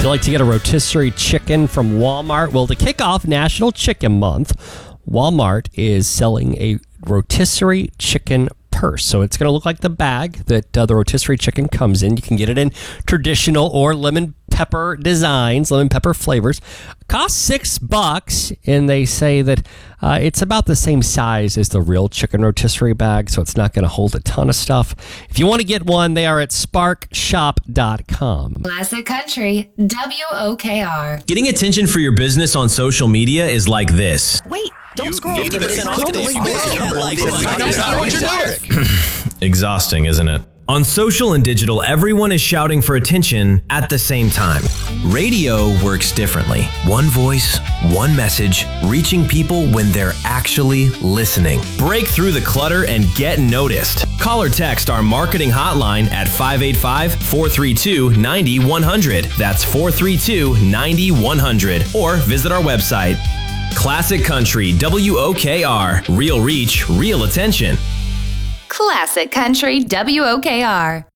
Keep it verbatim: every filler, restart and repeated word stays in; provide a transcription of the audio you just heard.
If you like to get a rotisserie chicken from Walmart, well, to kick off National Chicken Month, Walmart is selling a rotisserie chicken purse. So it's going to look like the bag that uh, the rotisserie chicken comes in. You can get it in traditional or lemon pepper designs, lemon pepper flavors. Costs six bucks, and they say that uh, it's about the same size as the real chicken rotisserie bag, so it's not going to hold a ton of stuff. If you want to get one, they are at spark shop dot com. Classic Country, W O K R. Getting attention for your business on social media is like this. Wait, don't You scroll. fifty percent off the Exhausting, isn't it? On social and digital, everyone is shouting for attention at the same time. Radio works differently. One voice, one message, reaching people when they're actually listening. Break through the clutter and get noticed. Call or text our marketing hotline at five eight five, four three two, nine one zero zero. That's four three two, nine one zero zero. Or visit our website. Classic Country, W O K R. Real reach, real attention. Classic Country, W O K R.